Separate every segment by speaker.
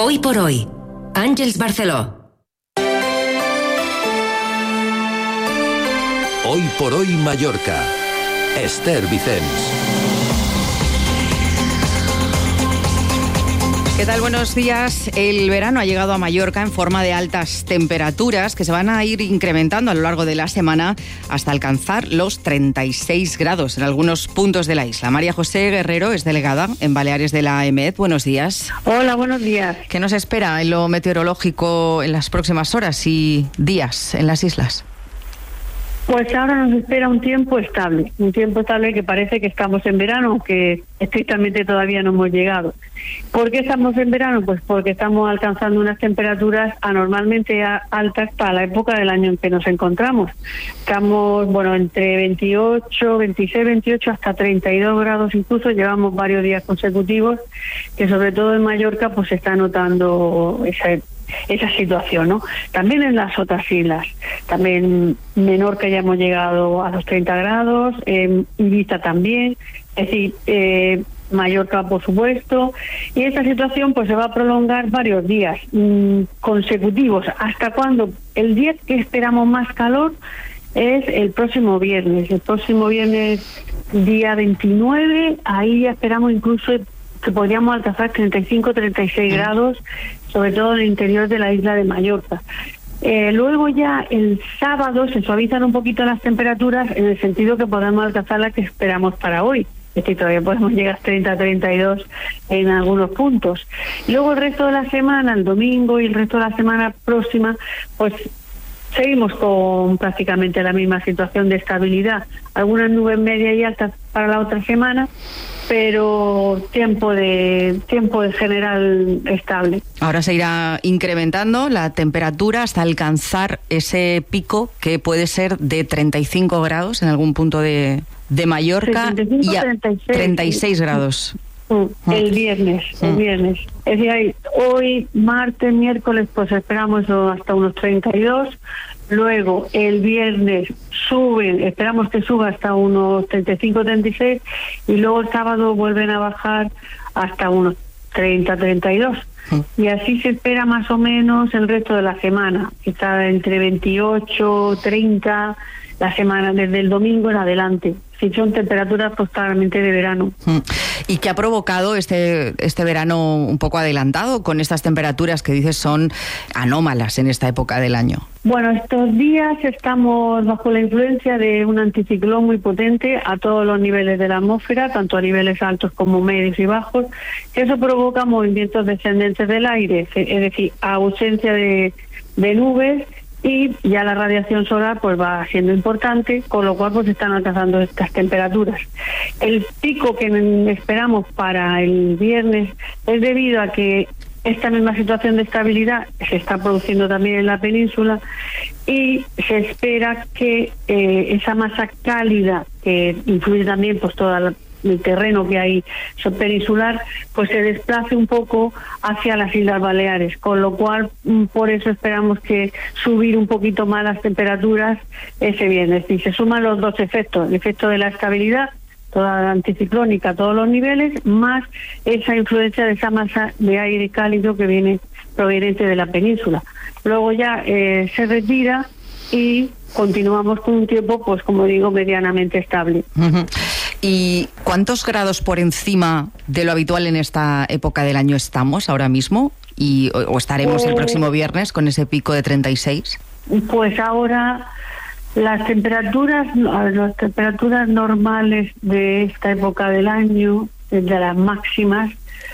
Speaker 1: Hoy por hoy, Àngels Barceló.
Speaker 2: Hoy por hoy Mallorca. Esther Vicens.
Speaker 3: ¿Qué tal? Buenos días. El verano ha llegado a Mallorca en forma de altas temperaturas que se van a ir incrementando a lo largo de la semana hasta alcanzar los 36 grados en algunos puntos de la isla. María José Guerrero es delegada en Baleares de la AEMET. Buenos días.
Speaker 4: Hola, buenos días.
Speaker 3: ¿Qué nos espera en lo meteorológico en las próximas horas y días en las islas?
Speaker 4: Pues ahora nos espera un tiempo estable que parece que estamos en verano, aunque estrictamente todavía no hemos llegado. ¿Por qué estamos en verano? Pues porque estamos alcanzando unas temperaturas anormalmente altas para la época del año en que nos encontramos. Estamos, entre 28, 26, 28 hasta 32 grados incluso, llevamos varios días consecutivos, que sobre todo en Mallorca pues se está notando esa situación, ¿no? También en las otras islas, también Menorca ya hemos llegado a los 30 grados, Ibiza también, es decir, Mallorca por supuesto, y esta situación pues se va a prolongar varios días consecutivos. ¿Hasta cuándo? El día que esperamos más calor es el próximo viernes día 29, ahí ya esperamos incluso que podríamos alcanzar 35, 36 grados, sobre todo en el interior de la isla de Mallorca. Luego ya el sábado se suavizan un poquito las temperaturas en el sentido que podemos alcanzar la que esperamos para hoy. Es decir, todavía podemos llegar a 30, 32 en algunos puntos. Luego el resto de la semana, el domingo y el resto de la semana próxima, pues seguimos con prácticamente la misma situación de estabilidad. Algunas nubes medias y altas para la otra semana, pero tiempo de general estable.
Speaker 3: Ahora se irá incrementando la temperatura hasta alcanzar ese pico que puede ser de 35 grados en algún punto de Mallorca 35, y a 36 grados.
Speaker 4: El viernes. Es decir, hoy, martes, miércoles, pues esperamos hasta unos 32. Luego, el viernes esperamos que suba hasta unos 35, 36. Y luego el sábado vuelven a bajar hasta unos 30, 32. Y así se espera más o menos el resto de la semana. Está entre 28, 30, la semana desde el domingo en adelante. Si son temperaturas pues claramente de verano.
Speaker 3: ¿Y qué ha provocado este verano un poco adelantado con estas temperaturas que dices son anómalas en esta época del año?
Speaker 4: Bueno, estos días estamos bajo la influencia de un anticiclón muy potente a todos los niveles de la atmósfera, tanto a niveles altos como medios y bajos, que eso provoca movimientos descendentes del aire, es decir, ausencia de nubes, y ya la radiación solar pues va siendo importante, con lo cual pues están alcanzando estas temperaturas. El pico que esperamos para el viernes es debido a que esta misma situación de estabilidad se está produciendo también en la península y se espera que esa masa cálida que influye también pues toda el terreno que hay peninsular, pues se desplace un poco hacia las Islas Baleares, con lo cual por eso esperamos que subir un poquito más las temperaturas ese viernes. Y se suman los dos efectos, el efecto de la estabilidad, toda la anticiclónica a todos los niveles, más esa influencia de esa masa de aire cálido que viene proveniente de la península. Luego ya se retira y continuamos con un tiempo, pues como digo, medianamente estable.
Speaker 3: ¿Y cuántos grados por encima de lo habitual en esta época del año estamos ahora mismo? ¿O estaremos el próximo viernes con ese pico de 36? Pues
Speaker 4: ahora las temperaturas normales de esta época del año, de las máximas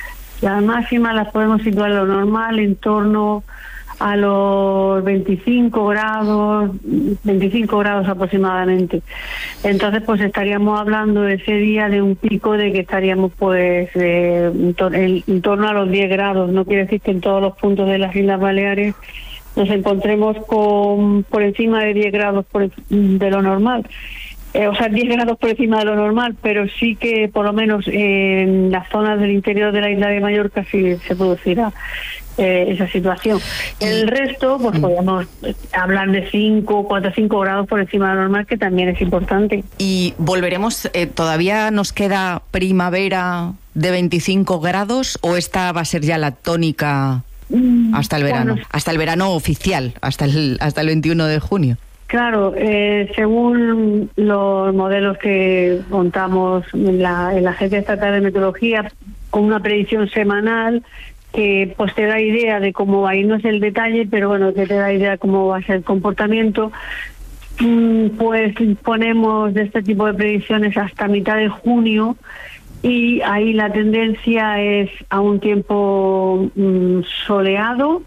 Speaker 4: las podemos situar lo normal en torno a los 25 grados aproximadamente. Entonces pues estaríamos hablando ese día de un pico de que estaríamos pues en torno a los 10 grados. No quiere decir que en todos los puntos de las Islas Baleares nos encontremos por encima de 10 grados de lo normal. 10 grados por encima de lo normal, pero sí que por lo menos en las zonas del interior de la isla de Mallorca sí se producirá esa situación. El resto, pues podemos hablar de 4 o 5 grados por encima de lo normal, que también es importante.
Speaker 3: Y volveremos, ¿todavía nos queda primavera de 25 grados o esta va a ser ya la tónica hasta el verano,
Speaker 4: bueno,
Speaker 3: hasta el verano oficial, hasta el 21 de junio.
Speaker 4: Claro, según los modelos que contamos en la Agencia Estatal de Meteorología, con una predicción semanal que pues te da idea de cómo va a ir, no es el detalle, pero bueno, que te da idea de cómo va a ser el comportamiento, pues ponemos de este tipo de predicciones hasta mitad de junio, y ahí la tendencia es a un tiempo soleado,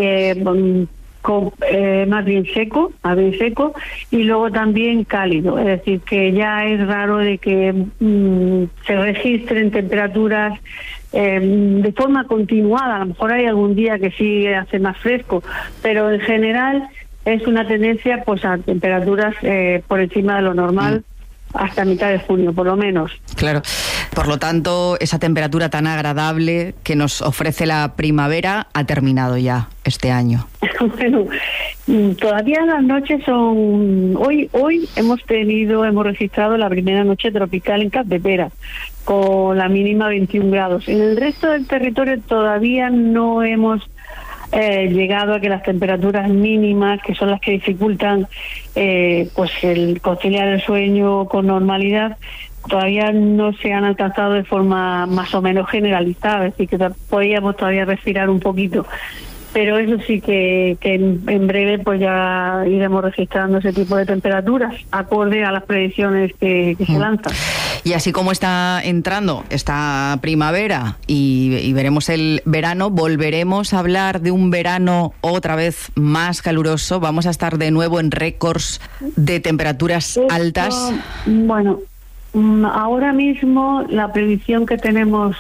Speaker 4: más bien seco, y luego también cálido, es decir, que ya es raro de que se registren temperaturas de forma continuada. A lo mejor hay algún día que sí hace más fresco, pero en general es una tendencia pues a temperaturas por encima de lo normal hasta mitad de junio, por lo menos.
Speaker 3: Claro. Por lo tanto, esa temperatura tan agradable que nos ofrece la primavera ha terminado ya este año.
Speaker 4: Bueno, todavía las noches son... Hoy hemos registrado la primera noche tropical en Capdepera, con la mínima 21 grados. En el resto del territorio todavía no hemos llegado a que las temperaturas mínimas, que son las que dificultan pues el conciliar el sueño con normalidad, todavía no se han alcanzado de forma más o menos generalizada, es decir, que podríamos todavía respirar un poquito. Pero eso sí que en breve pues ya iremos registrando ese tipo de temperaturas, acorde a las predicciones que se lanzan.
Speaker 3: Y así como está entrando esta primavera y veremos el verano, volveremos a hablar de un verano otra vez más caluroso. Vamos a estar de nuevo en récords de temperaturas altas.
Speaker 4: Bueno, ahora mismo la previsión que tenemos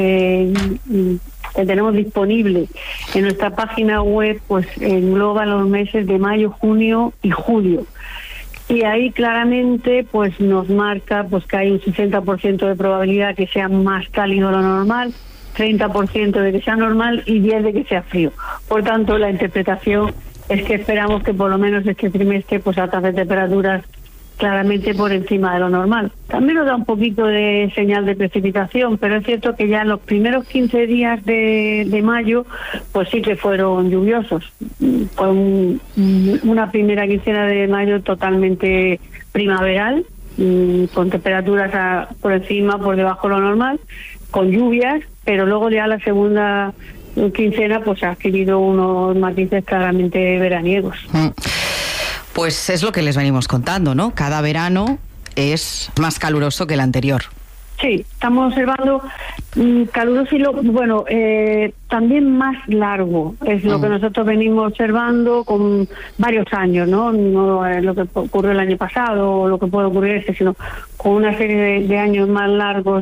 Speaker 4: disponible en nuestra página web pues engloba los meses de mayo, junio y julio. Y ahí claramente pues nos marca pues que hay un 60% de probabilidad que sea más cálido de lo normal, 30% de que sea normal y 10% de que sea frío. Por tanto, la interpretación es que esperamos que por lo menos este trimestre pues altas de temperaturas claramente por encima de lo normal. También nos da un poquito de señal de precipitación, pero es cierto que ya en los primeros 15 días de mayo, pues sí que fueron lluviosos. Fue una primera quincena de mayo totalmente primaveral, con temperaturas por encima, por debajo de lo normal, con lluvias, pero luego ya la segunda quincena pues ha adquirido unos matices claramente veraniegos.
Speaker 3: Pues es lo que les venimos contando, ¿no? Cada verano es más caluroso que el anterior.
Speaker 4: Sí, estamos observando caluroso y también más largo. Es lo que nosotros venimos observando con varios años, ¿no? No es lo que ocurrió el año pasado o lo que puede ocurrir sino con una serie de años más largos,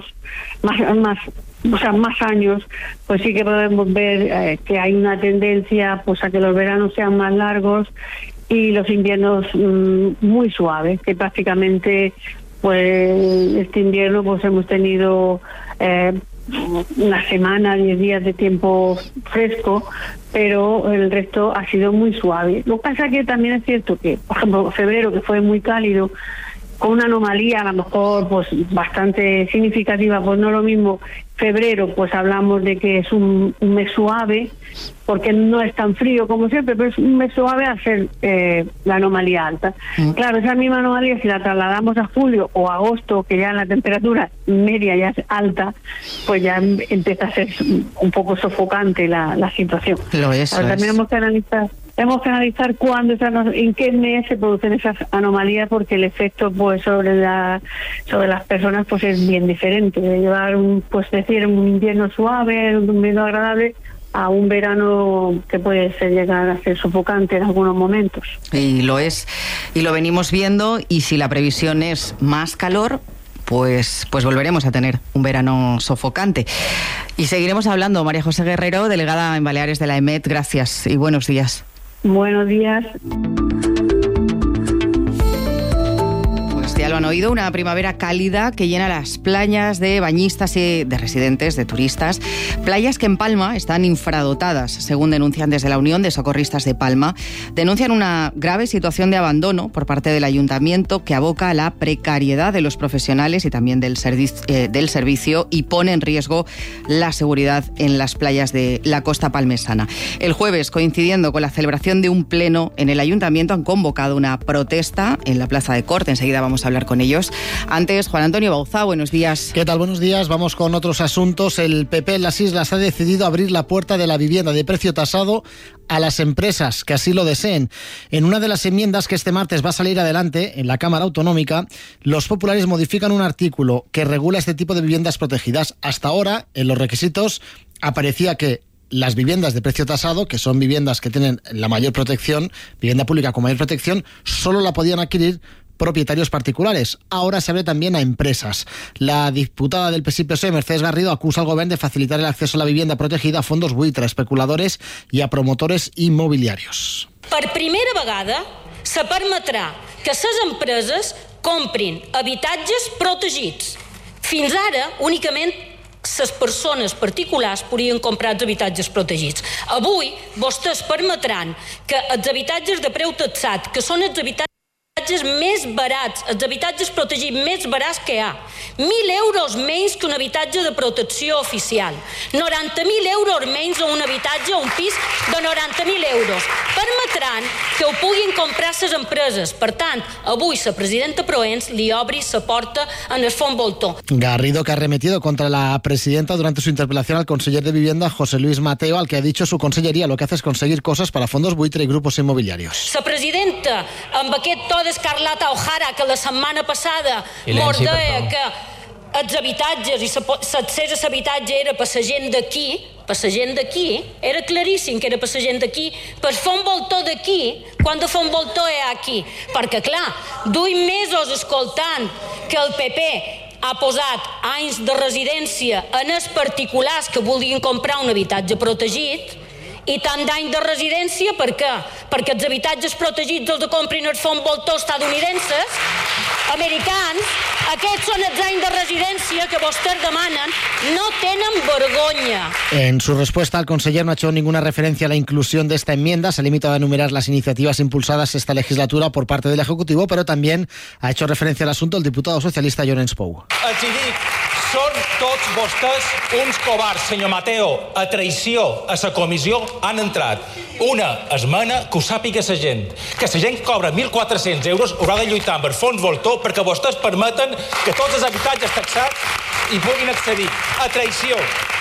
Speaker 4: más años, pues sí que podemos ver que hay una tendencia pues a que los veranos sean más largos y los inviernos muy suaves, que prácticamente pues este invierno pues hemos tenido una semana, 10 días de tiempo fresco, pero el resto ha sido muy suave. Lo que pasa que también es cierto que, por ejemplo, febrero, que fue muy cálido, con una anomalía a lo mejor pues bastante significativa, pues no lo mismo febrero, pues hablamos de que es un mes suave, porque no es tan frío como siempre, pero es un mes suave al ser la anomalía alta. Claro, esa misma anomalía, si la trasladamos a julio o agosto, que ya la temperatura media ya es alta, pues ya empieza a ser un poco sofocante la situación.
Speaker 3: Lo es.
Speaker 4: Ahora también hemos que analizar en qué mes se producen esas anomalías, porque el efecto pues sobre las personas pues es bien diferente, de llevar un invierno suave, un invierno agradable, a un verano que puede llegar a ser sofocante en algunos momentos.
Speaker 3: Y lo es, y lo venimos viendo, y si la previsión es más calor, pues volveremos a tener un verano sofocante. Y seguiremos hablando. María José Guerrero, delegada en Baleares de la EMET, gracias y buenos días.
Speaker 4: Buenos días.
Speaker 3: Pues ya lo lo han oído, una primavera cálida que llena las playas de bañistas y de residentes, de turistas. Playas que en Palma están infradotadas, según denuncian desde la Unión de Socorristas de Palma. Denuncian una grave situación de abandono por parte del ayuntamiento que aboca a la precariedad de los profesionales y también del servicio y pone en riesgo la seguridad en las playas de la costa palmesana. El jueves, coincidiendo con la celebración de un pleno en el ayuntamiento, han convocado una protesta en la Plaza de Corte. Enseguida vamos a hablar con ellos. Antes, Juan Antonio Bauzá, buenos días.
Speaker 5: ¿Qué tal? Buenos días. Vamos con otros asuntos. El PP en las Islas ha decidido abrir la puerta de la vivienda de precio tasado a las empresas que así lo deseen. En una de las enmiendas que este martes va a salir adelante en la Cámara Autonómica, los populares modifican un artículo que regula este tipo de viviendas protegidas. Hasta ahora, en los requisitos, aparecía que las viviendas de precio tasado, que son viviendas que tienen la mayor protección, vivienda pública con mayor protección, solo la podían adquirir propietarios particulares. Ahora se abre también a empresas. La diputada del PSI-PSOE, Mercedes Garrido, acusa al gobierno de facilitar el acceso a la vivienda protegida a fondos buitre, a especuladores i a promotores immobiliarios.
Speaker 6: Per primera vegada se permetrà que les empreses comprin habitatges protegits. Fins ara, únicament les persones particulars podien comprar els habitatges protegits. Avui, vostès permetran que els habitatges de preu taxat, que són els habitatges més barats, els habitatges protegits més barats que hi ha, 1.000 euros menys que un habitatge de protecció oficial, 90.000 euros menys a un habitatge o un pis de 90.000 euros. Permetran que ho puguin comprar les empreses. Per tant, avui la presidenta Proens li obri la porta en el fons voltor.
Speaker 5: Garrido, que ha arremetido contra la presidenta durante su interpelación al conseller de Vivienda, José Luis Mateo, al que ha dicho su conselleria lo que hace es conseguir cosas para fondos buitre y grupos inmobiliarios.
Speaker 6: La presidenta, amb aquest to d'Escarlata O'Hara, que la setmana passada mos deia que els habitatges i l'accés a l'habitatge era per la gent d'aquí, era claríssim que era per la gent d'aquí, per fer un voltor d'aquí, quan de fer un voltor és aquí. Perquè, clar, duim mesos escoltant que el PP ha posat anys de residència en els particulars que vulguin comprar un habitatge protegit, i tant d'any de residència, per què? Perquè els habitatges protegits els comprin els fons voltors estadounidenses, americans, aquests són els anys de residència que vostès demanen, no tenen vergonya.
Speaker 5: En su respuesta, el conseller no ha hecho ninguna referencia a la inclusión de esta enmienda, se ha limitado a enumerar las iniciativas impulsadas esta legislatura por parte del Ejecutivo, pero también ha hecho referencia al asunto el diputado socialista Llorenç Pou.
Speaker 7: Els hi dic, són tots vostès uns covards, senyor Mateo. A traïció a la comissió han entrat una esmena que ho sàpiga la gent. Que la gent cobra 1.400 euros haurà de lluitar amb el fons voltor perquè vostès permeten que tots els habitatges taxats hi puguin accedir. A traïció.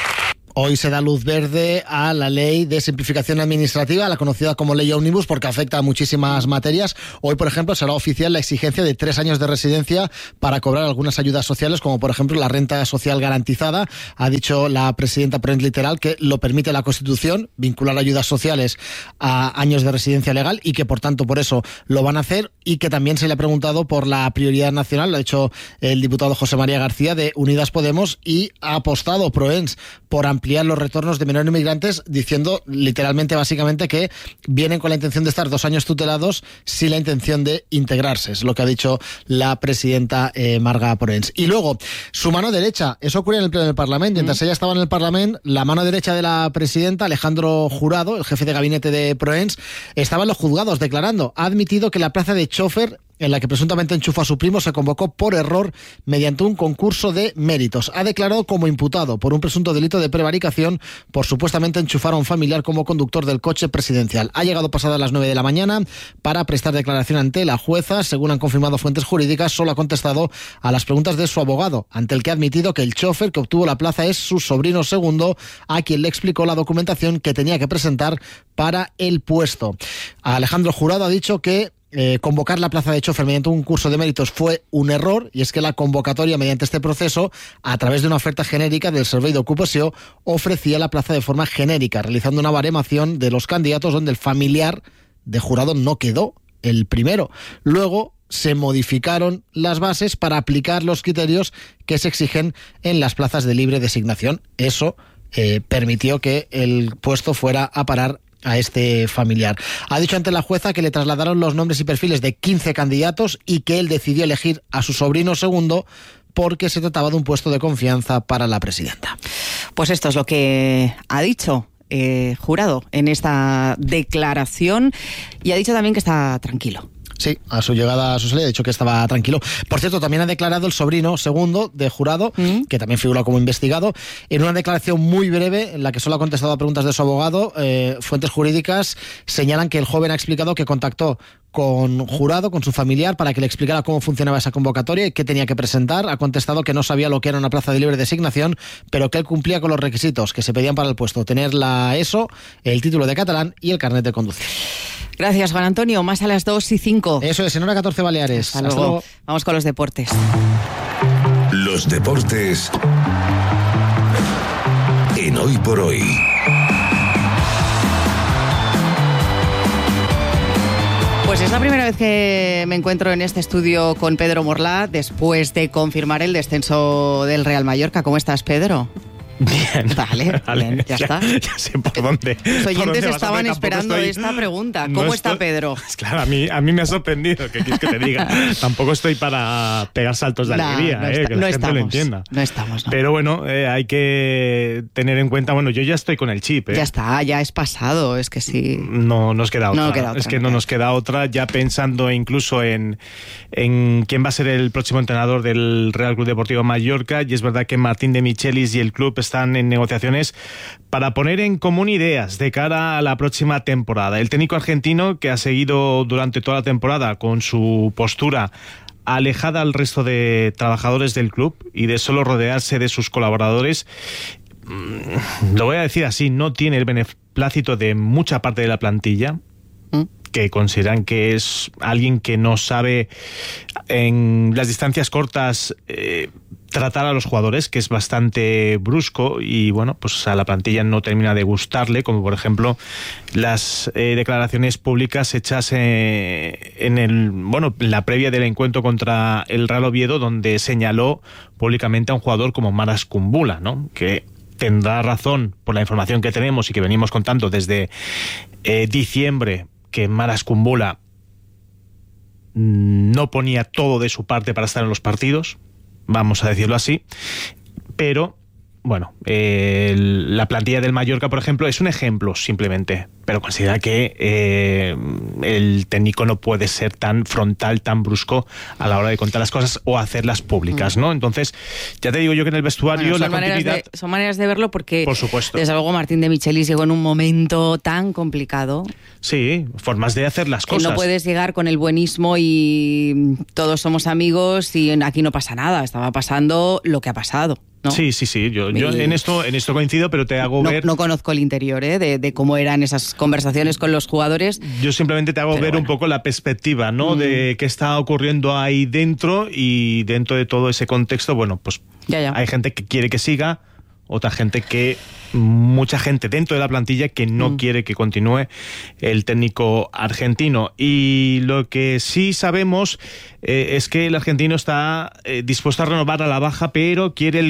Speaker 5: Hoy se da luz verde a la ley de simplificación administrativa, la conocida como ley Omnibus, porque afecta a muchísimas materias. Hoy, por ejemplo, será oficial la exigencia de 3 años de residencia para cobrar algunas ayudas sociales, como por ejemplo la renta social garantizada. Ha dicho la presidenta Proens literal que lo permite la Constitución, vincular ayudas sociales a años de residencia legal y que, por tanto, por eso lo van a hacer, y que también se le ha preguntado por la prioridad nacional, lo ha hecho el diputado José María García de Unidas Podemos, y ha apostado Proens por ampliar los retornos de menores inmigrantes, diciendo literalmente, básicamente, que vienen con la intención de estar 2 años tutelados sin la intención de integrarse. Es lo que ha dicho la presidenta Marga Proens. Y luego, su mano derecha, eso ocurrió en el Pleno del Parlamento. Mientras ella estaba en el Parlamento, la mano derecha de la presidenta, Alejandro Jurado, el jefe de gabinete de Proens, estaba en los juzgados declarando. Ha admitido que la plaza de chofer en la que presuntamente enchufó a su primo se convocó por error mediante un concurso de méritos. Ha declarado como imputado por un presunto delito de prevaricación por supuestamente enchufar a un familiar como conductor del coche presidencial. Ha llegado pasadas las 9 de la mañana para prestar declaración ante la jueza. Según han confirmado fuentes jurídicas, solo ha contestado a las preguntas de su abogado, ante el que ha admitido que el chofer que obtuvo la plaza es su sobrino segundo, a quien le explicó la documentación que tenía que presentar para el puesto. Alejandro Jurado ha dicho que convocar la plaza de chofer mediante un curso de méritos fue un error, y es que la convocatoria mediante este proceso, a través de una oferta genérica del Servei d'Ocupació, ofrecía la plaza de forma genérica, realizando una baremación de los candidatos donde el familiar de Jurado no quedó el primero. Luego se modificaron las bases para aplicar los criterios que se exigen en las plazas de libre designación. Eso permitió que el puesto fuera a parar a este familiar. Ha dicho ante la jueza que le trasladaron los nombres y perfiles de 15 candidatos y que él decidió elegir a su sobrino segundo porque se trataba de un puesto de confianza para la presidenta.
Speaker 3: Pues esto es lo que ha dicho Jurado en esta declaración y ha dicho también que está tranquilo.
Speaker 5: Sí, a su llegada a su salida ha dicho que estaba tranquilo. Por cierto, también ha declarado el sobrino segundo de Jurado, que también figura como investigado, en una declaración muy breve en la que solo ha contestado a preguntas de su abogado. Fuentes jurídicas señalan que el joven ha explicado que contactó con Jurado, con su familiar, para que le explicara cómo funcionaba esa convocatoria y qué tenía que presentar. Ha contestado que no sabía lo que era una plaza de libre designación, pero que él cumplía con los requisitos que se pedían para el puesto: tener la ESO, el título de catalán y el carnet de conducir.
Speaker 3: Gracias, Juan Antonio. Más a las 2:05.
Speaker 5: Eso es, en hora 14 Baleares.
Speaker 3: Hasta luego. Vamos con los deportes.
Speaker 2: Los deportes en Hoy por Hoy.
Speaker 3: Pues es la primera vez que me encuentro en este estudio con Pedro Morlá después de confirmar el descenso del Real Mallorca. ¿Cómo estás, Pedro?
Speaker 8: Bien.
Speaker 3: Vale, bien, ya está.
Speaker 8: Ya sé por dónde.
Speaker 3: Los oyentes
Speaker 8: dónde
Speaker 3: estaban esperando esta pregunta. ¿Cómo está Pedro?
Speaker 8: Claro, a mí me ha sorprendido, ¿qué quieres que te diga? Tampoco estoy para pegar saltos de alegría, que la gente lo entienda.
Speaker 3: No estamos, no.
Speaker 8: Pero bueno, hay que tener en cuenta, yo ya estoy con el chip.
Speaker 3: Ya está, ya es pasado, es que sí.
Speaker 8: No nos queda otra.
Speaker 3: No queda otra.
Speaker 8: Es que no nos queda otra, ya pensando incluso en quién va a ser el próximo entrenador del Real Club Deportivo Mallorca, y es verdad que Martín de Michelis y el club están en negociaciones para poner en común ideas de cara a la próxima temporada. El técnico argentino, que ha seguido durante toda la temporada con su postura alejada al resto de trabajadores del club y de solo rodearse de sus colaboradores, lo voy a decir así, no tiene el beneplácito de mucha parte de la plantilla, que consideran que es alguien que no sabe en las distancias cortas tratar a los jugadores, que es bastante brusco, y pues a la plantilla no termina de gustarle, como por ejemplo las declaraciones públicas hechas en la previa del encuentro contra el Real Oviedo, donde señaló públicamente a un jugador como Maras Kumbula, ¿no? Que tendrá razón por la información que tenemos y que venimos contando desde diciembre, que Maras Kumbula no ponía todo de su parte para estar en los partidos, vamos a decirlo así, pero la plantilla del Mallorca, por ejemplo, es un ejemplo simplemente, pero considera que el técnico no puede ser tan frontal, tan brusco a la hora de contar las cosas o hacerlas públicas, ¿no? Entonces, ya te digo yo que en el vestuario la continuidad...
Speaker 3: Son maneras de verlo porque,
Speaker 8: por supuesto,
Speaker 3: desde luego, Martín de Michelis llegó en un momento tan complicado.
Speaker 8: Sí, formas de hacer las cosas.
Speaker 3: Que no puedes llegar con el buenismo y todos somos amigos y aquí no pasa nada. Estaba pasando lo que ha pasado, ¿no?
Speaker 8: Sí, yo en esto coincido, pero te hago ver...
Speaker 3: No conozco el interior de cómo eran esas conversaciones con los jugadores.
Speaker 8: Yo simplemente te hago ver un poco la perspectiva, ¿no? De qué está ocurriendo ahí dentro, y dentro de todo ese contexto, pues
Speaker 3: ya. Hay
Speaker 8: gente que quiere que siga, mucha gente dentro de la plantilla que no quiere que continúe el técnico argentino. Y lo que sí sabemos es que el argentino está dispuesto a renovar a la baja, pero quiere el